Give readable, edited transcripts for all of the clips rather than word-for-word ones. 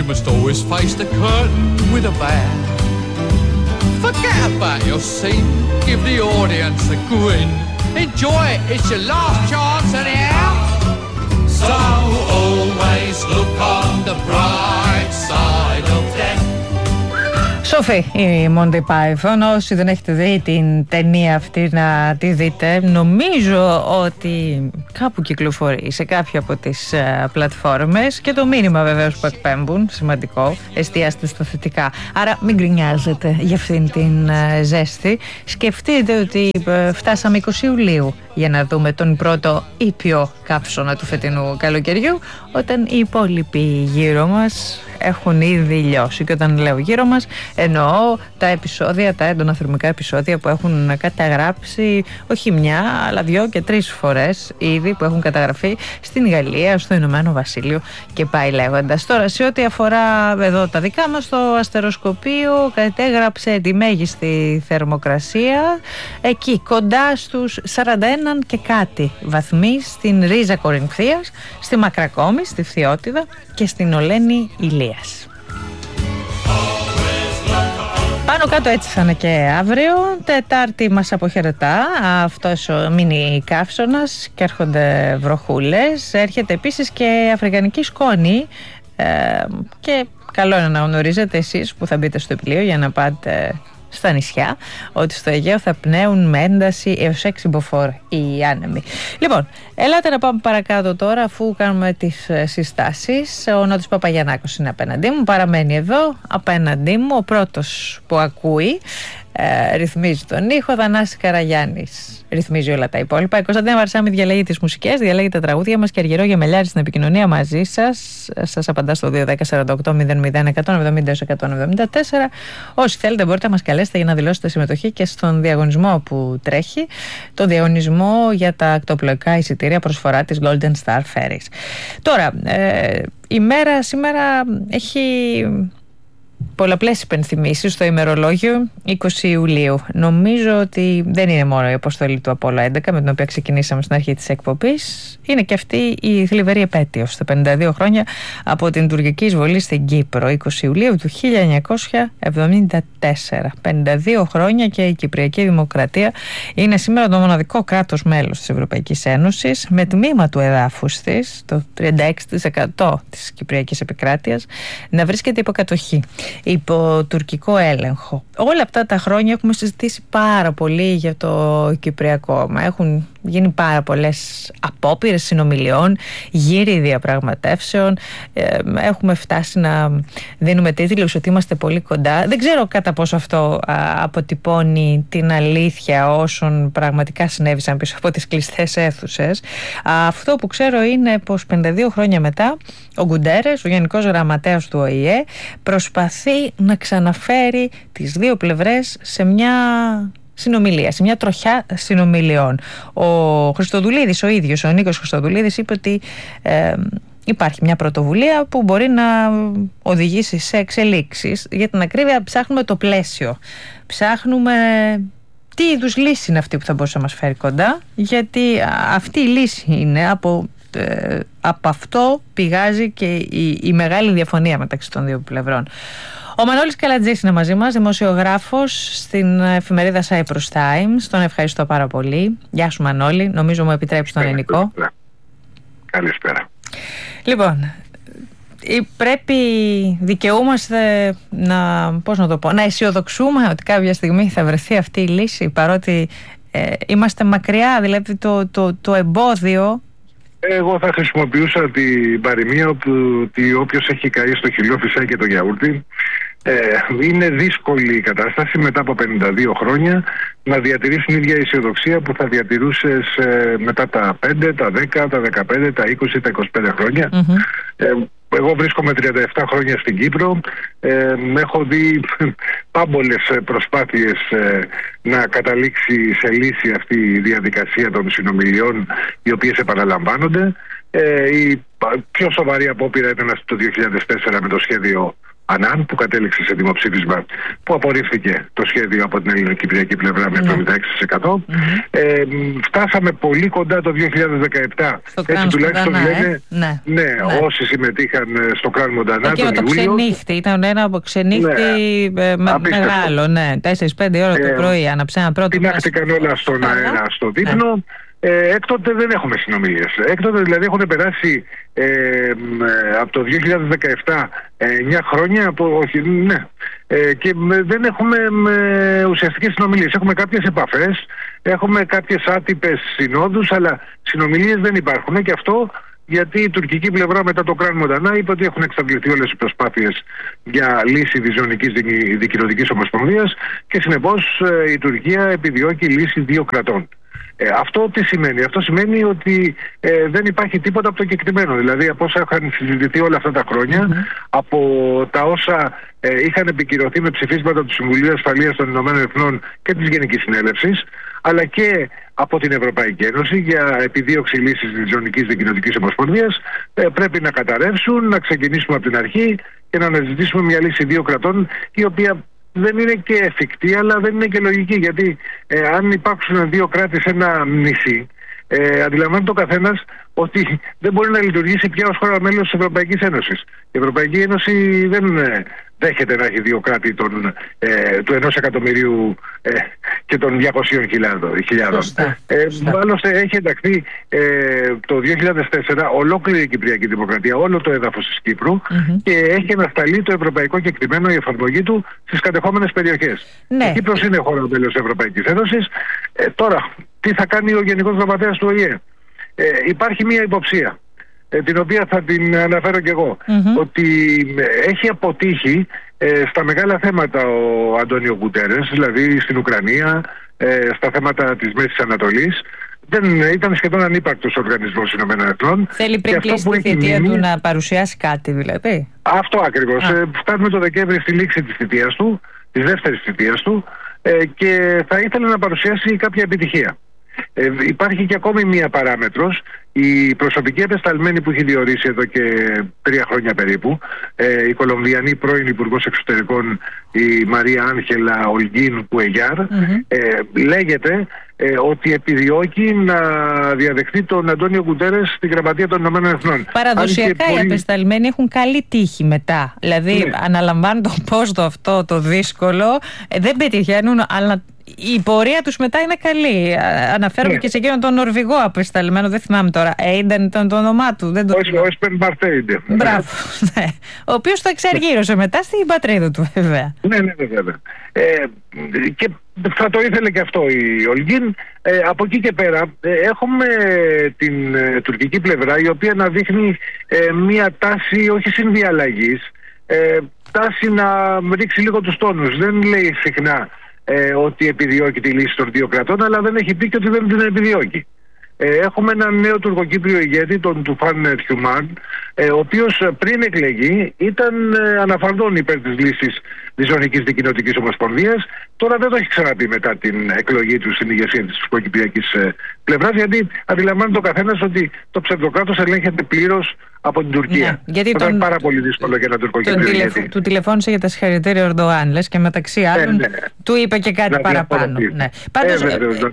You must always face the curtain with a bow. Forget about your scene, give the audience a grin. Enjoy it, it's your last chance anyhow. So always look on the bright side of death. Σοφή η Monty Python. Όσοι δεν έχετε δει την ταινία αυτή, να τη δείτε. Νομίζω ότι κάπου κυκλοφορεί σε κάποια από τις πλατφόρμες, και το μήνυμα βεβαίως που εκπέμπουν, σημαντικό, εστιάστε στα θετικά. Άρα μην γκρινιάζετε για αυτήν την ζέστη. Σκεφτείτε ότι φτάσαμε 20 Ιουλίου για να δούμε τον πρώτο ήπιο κάψωνα του φετινού καλοκαιριού, όταν οι υπόλοιποι γύρω μας έχουν ήδη λιώσει. Και όταν λέω γύρω μας, εννοώ τα επεισόδια, τα έντονα θερμικά επεισόδια που έχουν καταγράψει όχι μια, αλλά 2 και 3 φορές ήδη, που έχουν καταγραφεί στην Γαλλία, στο Ηνωμένο Βασίλειο και πάει λέγοντας. Τώρα, σε ό,τι αφορά εδώ τα δικά μας, το αστεροσκοπείο κατέγραψε τη μέγιστη θερμοκρασία εκεί κοντά στους 41 και κάτι βαθμοί στην Ρίζα Κορινθίας, στη Μακρακόμη, στη Φθιώτιδα και στην Ολένη Ηλίας. Πάνω κάτω έτσι θα είναι και αύριο. Τετάρτη μας αποχαιρετά αυτός ο μίνι καύσωνας και έρχονται βροχούλες. Έρχεται επίσης και αφρικανική σκόνη και καλό είναι να γνωρίζετε εσείς που θα μπείτε στο πλοίο για να πάτε στα νησιά, ότι στο Αιγαίο θα πνέουν με ένταση έως 6 μποφόρ οι άνεμοι. Λοιπόν, ελάτε να πάμε παρακάτω τώρα, αφού κάνουμε τις συστάσεις. Ο Νότης Παπαγιαννάκος είναι απέναντί μου, παραμένει εδώ απέναντί μου, ο πρώτος που ακούει, ρυθμίζει τον ήχο. Θανάσης Καραγιάννης ρυθμίζει όλα τα υπόλοιπα. Η Κωνσταντίνα Βαρσάμι διαλέγει τις μουσικές, διαλέγει τα τραγούδια μας, και Αργυρό Γεμελιάρη στην επικοινωνία μαζί σας. Σας απαντά στο 210-48-00-170-174. Όσοι θέλετε μπορείτε να μας καλέσετε για να δηλώσετε συμμετοχή και στον διαγωνισμό που τρέχει, το διαγωνισμό για τα ακτοπλοϊκά εισιτήρια προσφορά της Golden Star Ferries. Τώρα, η μέρα σήμερα έχει πολλαπλές υπενθυμίσεις στο ημερολόγιο. 20 Ιουλίου. Νομίζω ότι δεν είναι μόνο η αποστολή του Απόλλω 11 με την οποία ξεκινήσαμε στην αρχή της εκπομπής. Είναι και αυτή η θλιβερή επέτειος, στα 52 χρόνια από την τουρκική εισβολή στην Κύπρο, 20 Ιουλίου του 1974. 52 χρόνια και η Κυπριακή Δημοκρατία είναι σήμερα το μοναδικό κράτος μέλος της Ευρωπαϊκής Ένωσης, με τμήμα του εδάφους της, το 36% της Κυπριακής επικράτειας, να βρίσκεται υπό κατοχή, υπό τουρκικό έλεγχο. Όλα αυτά τα χρόνια έχουμε συζητήσει πάρα πολύ για το Κυπριακό. Έχουν γίνει πάρα πολλές απόπειρες συνομιλιών, γύροι διαπραγματεύσεων. Έχουμε φτάσει να δίνουμε τίτλους ότι είμαστε πολύ κοντά. Δεν ξέρω κατά πόσο αυτό αποτυπώνει την αλήθεια όσων πραγματικά συνέβησαν πίσω από τις κλειστές αίθουσες. Αυτό που ξέρω είναι πως 52 χρόνια μετά ο Γκουντέρες, ο Γενικός Γραμματέας του ΟΗΕ, προσπαθεί να ξαναφέρει τις δύο πλευρές σε μια συνομιλία, σε μια τροχιά συνομιλιών. Ο Χριστοδουλίδης, ο ίδιος, ο Νίκος Χριστοδουλίδης, είπε ότι υπάρχει μια πρωτοβουλία που μπορεί να οδηγήσει σε εξελίξεις. Για την ακρίβεια, ψάχνουμε το πλαίσιο. Ψάχνουμε τι είδους λύση είναι αυτή που θα μπορούσε να μας φέρει κοντά, γιατί αυτή η λύση είναι από αυτό πηγάζει και η μεγάλη διαφωνία μεταξύ των δύο πλευρών. Ο Μανώλης Καλατζής είναι μαζί μας, δημοσιογράφος στην εφημερίδα Cyprus Times. Τον ευχαριστώ πάρα πολύ. Γεια σου Μανώλη, νομίζω μου επιτρέψει τον ελληνικό. Καλησπέρα. Λοιπόν, δικαιούμαστε να αισιοδοξούμε ότι κάποια στιγμή θα βρεθεί αυτή η λύση, παρότι είμαστε μακριά, δηλαδή το εμπόδιο. Εγώ θα χρησιμοποιούσα την παροιμία ότι όποιος έχει καεί στο χυλό φυσάει και το γιαούρτι. Είναι δύσκολη η κατάσταση μετά από 52 χρόνια να διατηρήσει την ίδια αισιοδοξία που θα διατηρούσες μετά τα 5, τα 10, τα 15, τα 20, τα 25 χρόνια. Εγώ βρίσκομαι 37 χρόνια στην Κύπρο. Έχω δει πάμπολες προσπάθειες να καταλήξει σε λύση αυτή η διαδικασία των συνομιλιών, οι οποίες επαναλαμβάνονται. Η πιο σοβαρή απόπειρα ήταν το 2004 με το σχέδιο Ανάν, που κατέληξε σε δημοψήφισμα που απορρίφθηκε το σχέδιο από την ελληνοκυπριακή πλευρά με 76%. Φτάσαμε πολύ κοντά το 2017, έτσι τουλάχιστον λένε όσοι συμμετείχαν στο Κράν Μοντανά τον το Ιούλιο. Ξενύχτη, ήταν ένα από ξενύχτη μεγάλο, 4-5 ώρα το πρωί, άναψε ένα πρώτο. Πινάχτηκαν όλα στον αέρα, στο δείπνο. Έκτοτε δεν έχουμε συνομιλίες. Έκτοτε δηλαδή έχουν περάσει από το 2017 9 χρόνια και δεν έχουμε ουσιαστικές συνομιλίες. Έχουμε κάποιες επαφές, έχουμε κάποιες άτυπες συνόδους, αλλά συνομιλίες δεν υπάρχουν, και αυτό γιατί η τουρκική πλευρά μετά το Κράν Μοντανά είπε ότι έχουν εξαντληθεί όλες οι προσπάθειες για λύση διζωνικής δικοινοτικής ομοσπονδίας και συνεπώς η Τουρκία επιδιώκει λύση 2 κρατών. Αυτό τι σημαίνει? Αυτό σημαίνει ότι δεν υπάρχει τίποτα από το κεκτημένο. Δηλαδή από όσα είχαν συζητηθεί όλα αυτά τα χρόνια, από τα όσα είχαν επικυρωθεί με ψηφίσματα του Συμβουλίου Ασφαλείας των Ηνωμένων Εθνών και της Γενικής Συνέλευσης, αλλά και από την Ευρωπαϊκή Ένωση για επιδίωξη λύσης της ζωνικής δικοινοτικής ομοσπονδίας, πρέπει να καταρρεύσουν, να ξεκινήσουμε από την αρχή και να αναζητήσουμε μια λύση 2 κρατών, η οποία δεν είναι και εφικτή, αλλά δεν είναι και λογική. Γιατί αν υπάρξουν 2 κράτη σε ένα νησί, αντιλαμβάνεται ο καθένας ότι δεν μπορεί να λειτουργήσει πια ως χώρα μέλος της Ευρωπαϊκής Ένωσης. Η Ευρωπαϊκή Ένωση δεν δέχεται να έχει 2 κράτη του 1 εκατομμυρίου και των 200.000. Άλλωστε έχει ενταχθεί το 2004 ολόκληρη η Κυπριακή Δημοκρατία, όλο το έδαφος της Κύπρου, και έχει ανασταλεί το ευρωπαϊκό κεκτημένο, η εφαρμογή του στις κατεχόμενες περιοχές. Η Κύπρος είναι χώρα μέλος της Ευρωπαϊκής Ένωσης. Τώρα, τι θα κάνει ο Γενικός Γραμματέας του ΟΗΕ? Υπάρχει μία υποψία, την οποία θα την αναφέρω και εγώ, ότι έχει αποτύχει στα μεγάλα θέματα ο Αντώνιο Γκουτέρες, δηλαδή στην Ουκρανία, στα θέματα της Μέσης Ανατολής. Ήταν σχεδόν ανύπαρκτος ο Οργανισμός Ηνωμένων Εθνών. Θέλει πριν κλείσει τη θητεία του να παρουσιάσει κάτι, δηλαδή. Αυτό ακριβώς. Φτάνουμε το Δεκέμβρη στη λήξη της θητείας του, της δεύτερης θητείας του, και θα ήθελε να παρουσιάσει κάποια επιτυχία. Υπάρχει και ακόμη μία παράμετρος. Η προσωπική επεσταλμένη που έχει διορίσει εδώ και 3 χρόνια περίπου, η Κολομβιανή πρώην Υπουργός Εξωτερικών, η Μαρία Άγχελα Ολγκίν Κουεγιάρ, λέγεται ότι επιδιώκει να διαδεχθεί τον Αντώνιο Γκουτέρες στην Γραμματεία των Ηνωμένων Εθνών. Παραδοσιακά οι απεσταλμένοι έχουν καλή τύχη μετά. Δηλαδή αναλαμβάνουν τον πόστο αυτό το δύσκολο, δεν πετυχαίνουν, αλλά η πορεία τους μετά είναι καλή. Αναφέρομαι και σε εκείνον τον Νορβηγό απεσταλμένο, δεν θυμάμαι τώρα. Έινταν ήταν το όνομά του. Ο Έσπεν Μπαρτέιντε. Μπράβο. Ναι. Ο οποίος το εξαργύρωσε μετά στην πατρίδα του, βέβαια. Ναι, βέβαια. Και θα το ήθελε και αυτό η Ολγίν. Από εκεί και πέρα έχουμε την τουρκική πλευρά, η οποία να δείχνει μία τάση όχι συνδιαλλαγής, τάση να ριξει λίγο τους τόνους. Δεν λέει συχνά ότι επιδιώκει τη λύση των 2 κρατών, αλλά δεν έχει πει και ότι δεν την επιδιώκει. Έχουμε έναν νέο τουρκοκύπριο ηγέτη, τον Τουφάν Τιουμάν, ο οποίος πριν εκλεγεί ήταν αναφανδόν υπέρ της λύσης της ζωνικής δικοινοτικής ομοσπονδίας. Τώρα δεν το έχει ξαναπεί μετά την εκλογή του στην ηγεσία της τουρκοκυπριακής πλευράς, γιατί αντιλαμβάνεται ο καθένας ότι το ψευδοκράτος ελέγχεται πλήρως από την Τουρκία. Γιατί ήταν πάρα πολύ δύσκολο για ένα τουρκοκύπριο ηγέτη. Του τηλεφώνησε για τα συγχαρητήρια ο Ερντογάν, λες, και μεταξύ άλλων του είπε και κάτι παραπάνω. Πάντως,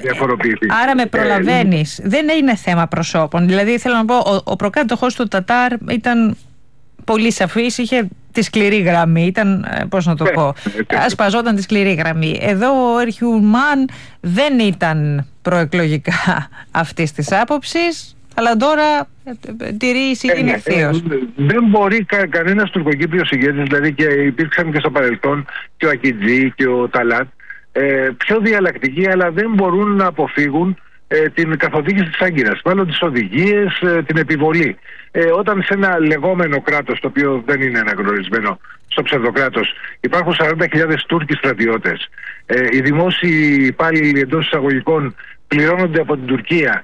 άρα με προλαβαίνεις. Δεν είναι θέμα προσώπων. Δηλαδή θέλω να πω, ο προκάτοχος του Τατάρ ήταν πολύ σαφής, είχε τη σκληρή γραμμή, ήταν, πώς να το πω, ασπαζόταν τη σκληρή γραμμή. Εδώ ο Ερχιουμάν δεν ήταν προεκλογικά αυτής της άποψης, αλλά τώρα τηρεί εισηγήν ευθείως. Δεν μπορεί κανένας τουρκοκύπριος ηγέτης, δηλαδή, και υπήρξαν και στο παρελθόν και ο Ακιτζή και ο Ταλάτ, πιο διαλλακτικοί, αλλά δεν μπορούν να αποφύγουν την καθοδήγηση της Άγκυρας, μάλλον τις οδηγίες, την επιβολή. Όταν σε ένα λεγόμενο κράτος, το οποίο δεν είναι αναγνωρισμένο στο ψευδοκράτος, υπάρχουν 40.000 Τούρκοι στρατιώτες, οι δημόσιοι υπάλληλοι εντός εισαγωγικών πληρώνονται από την Τουρκία,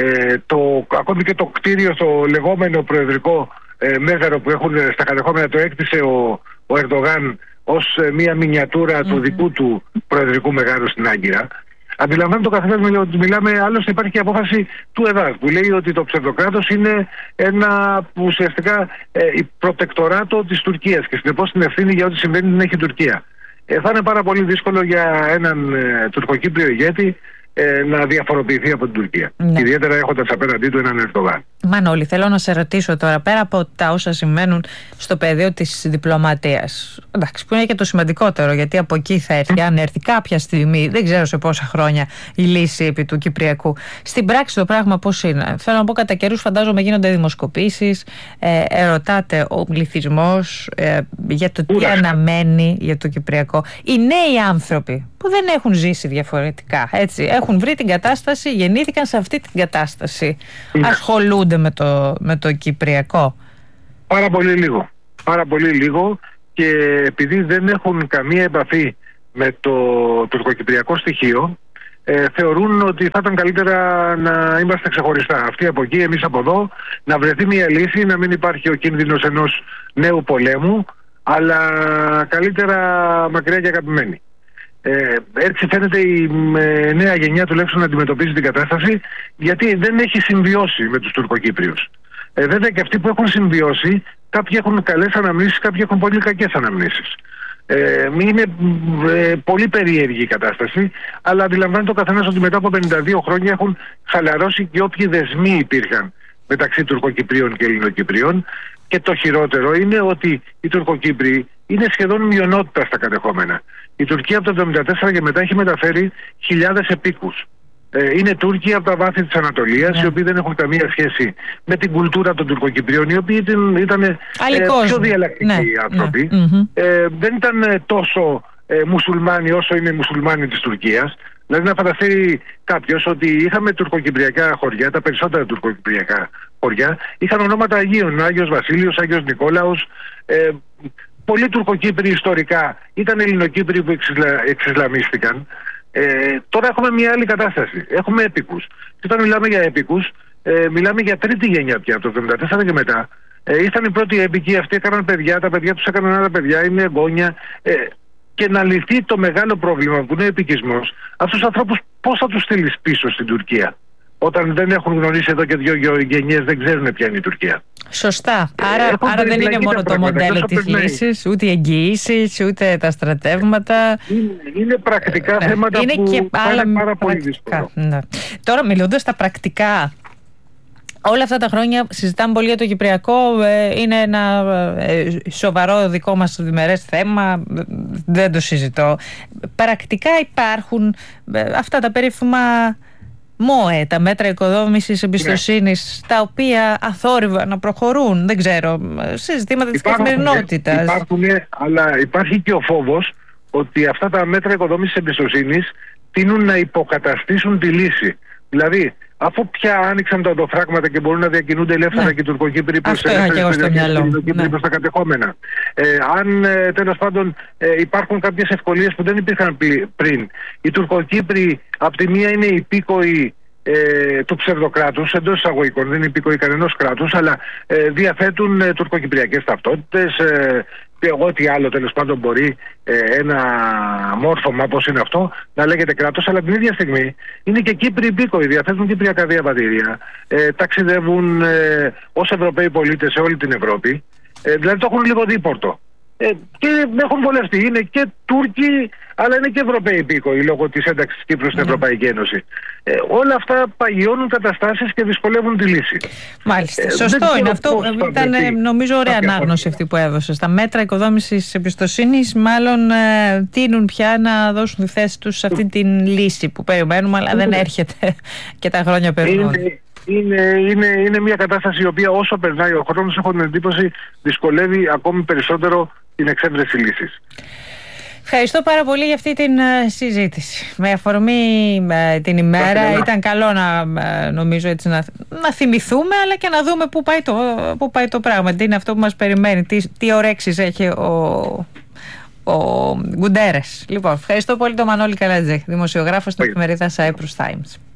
ακόμη και το κτίριο, το λεγόμενο προεδρικό μέγαρο που έχουν στα κατεχόμενα, το έκτισε ο Ερντογάν ως μια μινιατούρα του δικού του προεδρικού μεγάρου στην Άγκυρα. Αντιλαμβάνεται το καθένα ότι μιλάμε, άλλωστε υπάρχει και η απόφαση του ΕΔΑΔ που λέει ότι το ψευδοκράτος είναι ένα ουσιαστικά προτεκτοράτο της Τουρκίας και συνεπώς την ευθύνη για ό,τι συμβαίνει την έχει η Τουρκία. Θα είναι πάρα πολύ δύσκολο για έναν τουρκοκύπριο ηγέτη να διαφοροποιηθεί από την Τουρκία. Ναι. Ιδιαίτερα έχοντας απέναντί του έναν Ερντογάν. Μανώλη, θέλω να σε ρωτήσω τώρα, πέρα από τα όσα συμβαίνουν στο πεδίο της διπλωματίας, εντάξει, που είναι και το σημαντικότερο, γιατί από εκεί θα έρθει, αν έρθει κάποια στιγμή, δεν ξέρω σε πόσα χρόνια, η λύση επί του Κυπριακού. Στην πράξη το πράγμα πώς είναι? Θέλω να πω, κατά καιρούς φαντάζομαι γίνονται δημοσκοπήσεις, ερωτάται ο πληθυσμός για το τι αναμένει για το Κυπριακό. Οι νέοι άνθρωποι που δεν έχουν ζήσει διαφορετικά, έτσι, έχουν βρει την κατάσταση, γεννήθηκαν σε αυτή την κατάσταση, ασχολούνται με το Κυπριακό? Πάρα πολύ λίγο. Πάρα πολύ λίγο, και επειδή δεν έχουν καμία επαφή με το τουρκοκυπριακό στοιχείο, θεωρούν ότι θα ήταν καλύτερα να είμαστε ξεχωριστά. Αυτοί από εκεί, εμείς από εδώ, να βρεθεί μια λύση, να μην υπάρχει ο κίνδυνος ενός νέου πολέμου, αλλά καλύτερα μακριά και αγαπημένοι. Έτσι φαίνεται η νέα γενιά τουλάχιστον να αντιμετωπίζει την κατάσταση, γιατί δεν έχει συμβιώσει με τους Τουρκοκύπριους. Βέβαια και αυτοί που έχουν συμβιώσει, κάποιοι έχουν καλές αναμνήσεις, κάποιοι έχουν πολύ κακές αναμνήσεις. Είναι πολύ περίεργη η κατάσταση, αλλά αντιλαμβάνεται ο καθένας ότι μετά από 52 χρόνια έχουν χαλαρώσει και όποιοι δεσμοί υπήρχαν μεταξύ Τουρκοκυπρίων και Ελληνοκυπρίων, και το χειρότερο είναι ότι οι Τουρκοκύπριοι είναι σχεδόν μειονότητα στα κατεχόμενα. Η Τουρκία από το 1974 και μετά έχει μεταφέρει χιλιάδες επίκους. Είναι Τούρκοι από τα βάθη της Ανατολίας, οι οποίοι δεν έχουν καμία σχέση με την κουλτούρα των Τουρκοκυπρίων, οι οποίοι ήταν πιο διαλλακτικοί άνθρωποι. Δεν ήταν τόσο μουσουλμάνοι όσο είναι οι μουσουλμάνοι της Τουρκίας. Δηλαδή, να φανταστεί κάποιος ότι είχαμε τουρκοκυπριακά χωριά, τα περισσότερα τουρκοκυπριακά χωριά είχαν ονόματα Αγίων, Άγιος Βασίλειος, Άγιος Νικόλαος. Πολλοί Τουρκοκύπροι ιστορικά ήταν Ελληνοκύπροι που εξισλαμίστηκαν. Τώρα έχουμε μια άλλη κατάσταση. Έχουμε έπικους. Και όταν μιλάμε για έπικους, μιλάμε για τρίτη γενιά πια, από το 1974 και μετά. Ήρθαν οι πρώτοι έπικοι, αυτοί έκαναν παιδιά, τα παιδιά τους έκαναν άλλα παιδιά, είναι εγγόνια. Και να λυθεί το μεγάλο πρόβλημα που είναι ο επικισμός, αυτούς τους ανθρώπους πώς θα τους στείλεις πίσω στην Τουρκία, όταν δεν έχουν γνωρίσει εδώ και 2 γενιές, δεν ξέρουν ποια είναι η Τουρκία. Άρα δεν είναι μόνο το μοντέλο της λύσης, ούτε οι εγγυήσεις, ούτε τα στρατεύματα. Είναι πρακτικά θέματα είναι που και είναι πάρα πολύ δύσκολο. Ναι. Τώρα, μιλώντας στα πρακτικά, όλα αυτά τα χρόνια συζητάμε πολύ για το Κυπριακό, είναι ένα σοβαρό δικό μας διμερές θέμα, δεν το συζητώ. Πρακτικά υπάρχουν αυτά τα περίφημα ΜΟΕ, τα μέτρα οικοδόμησης εμπιστοσύνης, τα οποία αθόρυβα να προχωρούν, δεν ξέρω, σε ζητήματα της καθημερινότητας. Υπάρχουν, αλλά υπάρχει και ο φόβος ότι αυτά τα μέτρα οικοδόμησης εμπιστοσύνης τείνουν να υποκαταστήσουν τη λύση. Δηλαδή, αφού πια άνοιξαν τα οδοφράγματα και μπορούν να διακινούνται ελεύθερα και οι Τουρκοκύπροι προς τα κατεχόμενα. Αν τέλος πάντων υπάρχουν κάποιες ευκολίες που δεν υπήρχαν πριν. Οι Τουρκοκύπροι απ' τη μία είναι υπήκοοι του ψευδοκράτους, εντός εισαγωγικών, δεν είναι υπήκοοι κανενός κράτους, αλλά διαθέτουν τουρκοκυπριακές ταυτότητες και ό,τι άλλο τέλος πάντων μπορεί ένα μόρφωμα όπως είναι αυτό να λέγεται κράτος, αλλά την ίδια στιγμή είναι και Κύπροι υπήκοοι, διαθέτουν κυπριακά διαβατήρια, ταξιδεύουν ως Ευρωπαίοι πολίτες σε όλη την Ευρώπη, δηλαδή το έχουν λίγο δίπορτο. Και έχουν βολευτεί, είναι και Τούρκοι αλλά είναι και Ευρωπαίοι υπήκοοι λόγω της ένταξης της Κύπρου στην Ευρωπαϊκή Ένωση. Όλα αυτά παγιώνουν καταστάσεις και δυσκολεύουν τη λύση. Μάλιστα. Σωστό είναι αυτό. Ήταν νομίζω ωραία ανάγνωση αυτή που έδωσε. Τα μέτρα οικοδόμησης εμπιστοσύνης μάλλον τείνουν πια να δώσουν τη θέση τους σε αυτή την λύση που περιμένουμε, αλλά δεν έρχεται και τα χρόνια περνούν. Είναι μια κατάσταση η οποία όσο περνάει ο χρόνος, έχω την εντύπωση, δυσκολεύει ακόμη περισσότερο την εξέβρεση λύσης. Ευχαριστώ πάρα πολύ για αυτή την συζήτηση. Με αφορμή την ημέρα ήταν καλό νομίζω έτσι να θυμηθούμε, αλλά και να δούμε πού πάει το πράγμα, τι είναι αυτό που μας περιμένει, τι ορέξεις έχει ο Γκουντέρες. Λοιπόν, ευχαριστώ πολύ τον Μανώλη Καλατζή, δημοσιογράφος στην εφημερίδα Cyprus Times.